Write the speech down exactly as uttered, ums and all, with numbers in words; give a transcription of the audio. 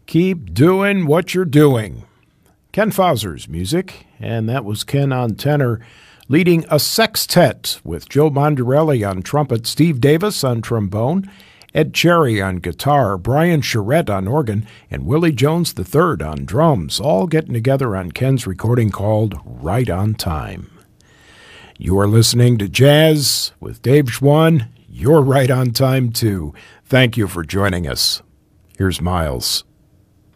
Keep doing what you're doing. Ken Fauser's music, and that was Ken on tenor, leading a sextet with Joe Mondarelli on trumpet, Steve Davis on trombone, Ed Cherry on guitar, Brian Charette on organ, and Willie Jones the third on drums, all getting together on Ken's recording called Right on Time. You are listening to Jazz with Dave Schwann. You're right on time, too. Thank you for joining us. Here's Miles.